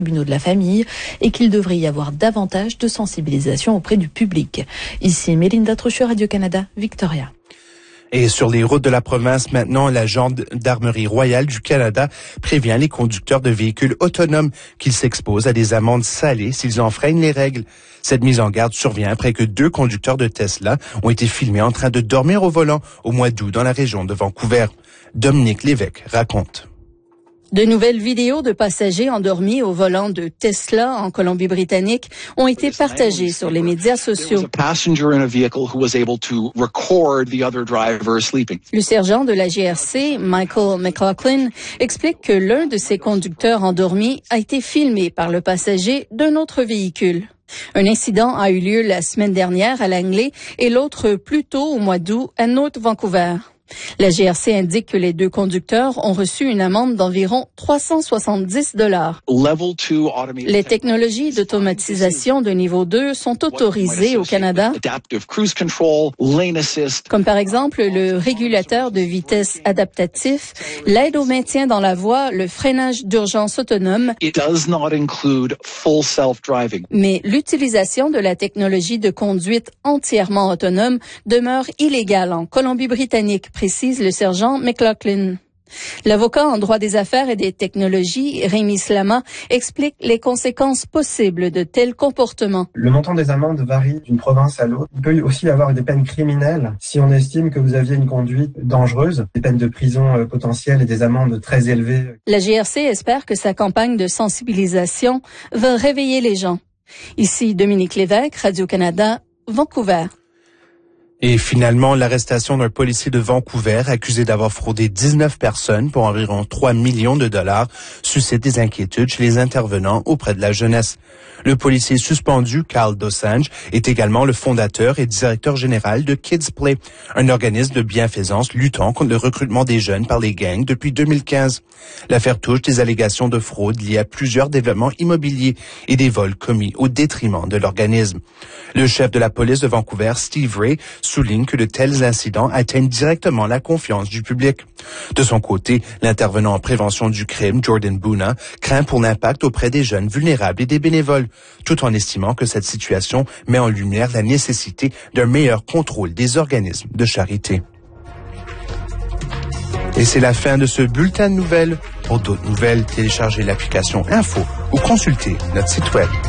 tribunaux de la famille et qu'il devrait y avoir davantage de sensibilisation auprès du public. Ici, Mélinda Trochu, Radio-Canada, Victoria. Et sur les routes de la province, maintenant, la Gendarmerie royale du Canada prévient les conducteurs de véhicules autonomes qu'ils s'exposent à des amendes salées s'ils enfreignent les règles. Cette mise en garde survient après que 2 conducteurs de Tesla ont été filmés en train de dormir au volant au mois d'août dans la région de Vancouver. Dominique Lévesque raconte. De nouvelles vidéos de passagers endormis au volant de Tesla en Colombie-Britannique ont été partagées sur les médias sociaux. Le sergent de la GRC, Michael McLaughlin, explique que l'un de ses conducteurs endormis a été filmé par le passager d'un autre véhicule. Un incident a eu lieu la semaine dernière à Langley et l'autre plus tôt au mois d'août à North Vancouver. La GRC indique que les 2 conducteurs ont reçu une amende d'environ 370 $. Les technologies d'automatisation de niveau 2 sont autorisées au Canada, comme par exemple le régulateur de vitesse adaptatif, l'aide au maintien dans la voie, le freinage d'urgence autonome, mais l'utilisation de la technologie de conduite entièrement autonome demeure illégale en Colombie-Britannique, précise le sergent McLaughlin. L'avocat en droit des affaires et des technologies, Rémi Slama, explique les conséquences possibles de tels comportements. Le montant des amendes varie d'une province à l'autre. Il peut aussi y avoir des peines criminelles si on estime que vous aviez une conduite dangereuse, des peines de prison potentielles et des amendes très élevées. La GRC espère que sa campagne de sensibilisation va réveiller les gens. Ici Dominique Lévesque, Radio-Canada, Vancouver. Et finalement, l'arrestation d'un policier de Vancouver accusé d'avoir fraudé 19 personnes pour environ 3 millions de dollars suscite des inquiétudes chez les intervenants auprès de la jeunesse. Le policier suspendu, Carl Dosanjh, est également le fondateur et directeur général de Kids Play, un organisme de bienfaisance luttant contre le recrutement des jeunes par les gangs depuis 2015. L'affaire touche des allégations de fraude liées à plusieurs développements immobiliers et des vols commis au détriment de l'organisme. Le chef de la police de Vancouver, Steve Ray, souligne que de tels incidents atteignent directement la confiance du public. De son côté, l'intervenant en prévention du crime, Jordan Boona, craint pour l'impact auprès des jeunes vulnérables et des bénévoles, tout en estimant que cette situation met en lumière la nécessité d'un meilleur contrôle des organismes de charité. Et c'est la fin de ce bulletin de nouvelles. Pour d'autres nouvelles, téléchargez l'application Info ou consultez notre site web.